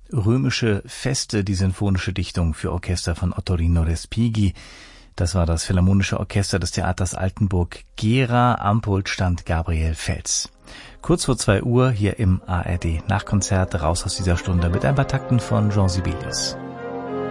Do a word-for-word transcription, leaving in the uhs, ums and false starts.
Römische Feste, die sinfonische Dichtung für Orchester von Ottorino Respighi. Das war das Philharmonische Orchester des Theaters Altenburg-Gera. Am Pult stand Gabriel Fels. Kurz vor zwei Uhr hier im A R D Nachkonzert, raus aus dieser Stunde mit ein paar Takten von Jean Sibelius.